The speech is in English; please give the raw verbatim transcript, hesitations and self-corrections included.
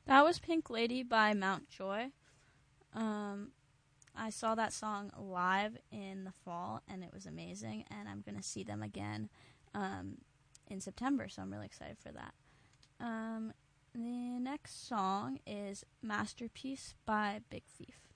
That was Pink Lady by Mountjoy. Um, I saw that song live in the fall, and it was amazing, and I'm going to see them again um, in September, so I'm really excited for that. Um, the next song is Masterpiece by Big Thief.